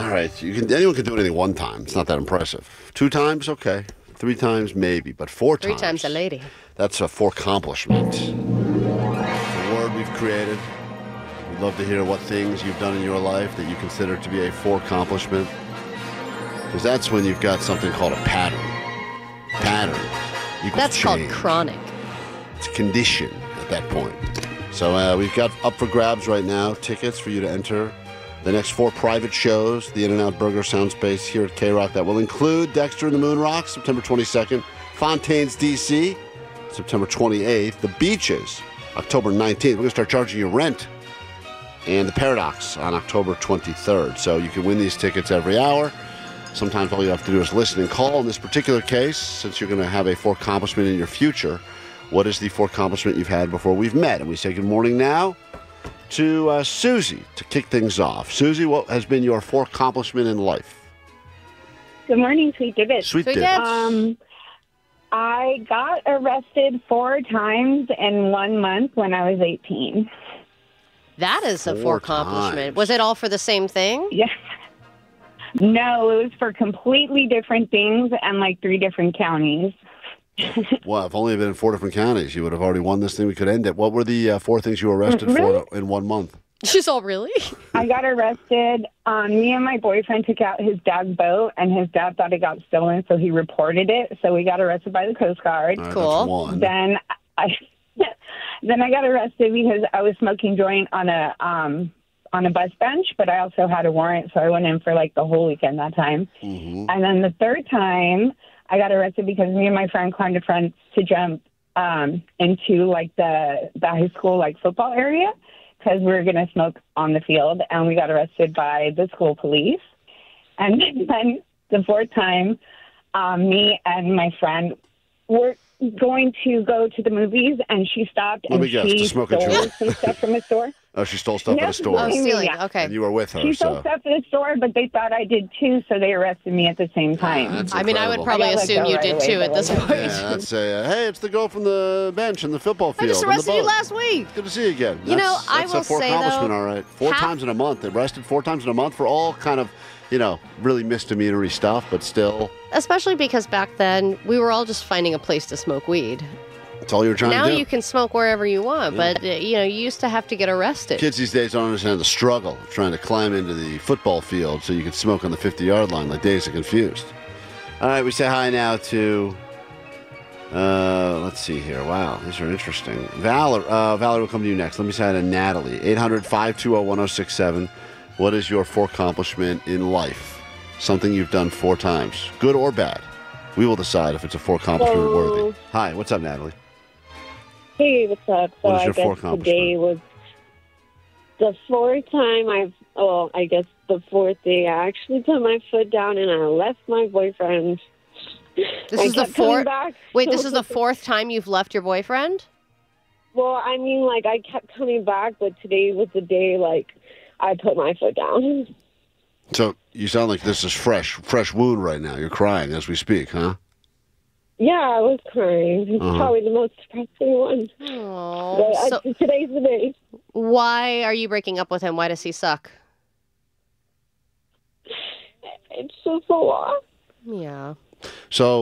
All right. Anyone can do anything one time. It's not that impressive. 2 times, okay. 3 times, maybe. But 4 times. 3 times a lady. That's a accomplishment. It's a word we've created. We'd love to hear what things you've done in your life that you consider to be a accomplishment. Because that's when you've got something called a pattern. Pattern equals That's change. called chronic. It's condition at that point. So we've got up for grabs right now tickets for you to enter the next 4 private shows, the In-N-Out Burger Soundspace here at K-Rock. That will include Dexter and the Moon Rocks, September 22nd, Fontaines, D.C., September 28th, The Beaches, October 19th. We're going to start charging you rent, and The Paradox on October 23rd. So you can win these tickets every hour. Sometimes all you have to do is listen and call. In this particular case, since you're going to have a accomplishment in your future, what is the accomplishment you've had before we've met? And we say good morning now to Susie to kick things off. Susie, what has been your accomplishment in life? Good morning, Sweet Dibbit. Sweet Sweet Dibbit. I got arrested 4 times in 1 month when I was 18. That is a 4 accomplishment. times. Was it all for the same thing? Yeah. No, it was for completely different things and like 3 different counties. Well, if only been in 4 different counties, you would have already won this thing. We could end it. What were the 4 things you were arrested for in 1 month? She's all really? I got arrested. Me and my boyfriend took out his dad's boat, and his dad thought it got stolen, so he reported it. So we got arrested by the Coast Guard. All right, Cool. That's 1. Then I got arrested because I was smoking joint on a bus bench, but I also had a warrant, so I went in for like the whole weekend that time. Mm-hmm. And then the 3rd time, I got arrested because me and my friend climbed a fence to jump into like the high school like football area because we were going to smoke on the field, and we got arrested by the school police. And then the 4th time, me and my friend were going to go to the movies, and she stopped Let and me guess, to she smoke a stole joint. some stuff from the store. Oh, she stole stuff at a store. Oh, stealing. Yeah. Okay. And you were with her, She stole so. stuff at the store, but they thought I did too, so they arrested me at the same time. That's I mean, I would incredible. probably I got let assume go you right did away, too but at this like- point. Yeah, I'd say, hey, it's the girl from the bench in the football field. I just on the arrested you boat. last week. Good to see you again. You know, I that's will a 4 say, accomplishment, though, all right. 4 half- times in a month. Arrested 4 times in a month for all kind of, really misdemeanor-y stuff, but still, Especially because back then, we were all just finding a place to smoke weed. it's all you're trying Now to do. you can smoke wherever you want, but, you used to have to get arrested. Kids these days don't understand the struggle of trying to climb into the football field so you can smoke on the 50-yard line like Days of Confused. All right, we say hi now to, let's see here. Wow, these are interesting. Valerie will come to you next. Let me say hi to Natalie. 800-520-1067. What is your accomplishment in life? Something you've done 4 times, good or bad. We will decide if it's a accomplishment worthy. Hi, what's up, Natalie? Hey, what's up? So What is your I guess accomplishment? today was the 4th time I guess the 4th day I actually put my foot down and I left my boyfriend. This I is the kept coming 4th. back. Wait, this is the 4th time you've left your boyfriend? Well, I mean, like, I kept coming back, but today was the day, like, I put my foot down. So you sound like this is fresh wound right now. You're crying as we speak, huh? Yeah, I was crying. It's probably the most depressing one. Oh, But so today's the day. why are you breaking up with him? Why does he suck? It's just a lot. Yeah. So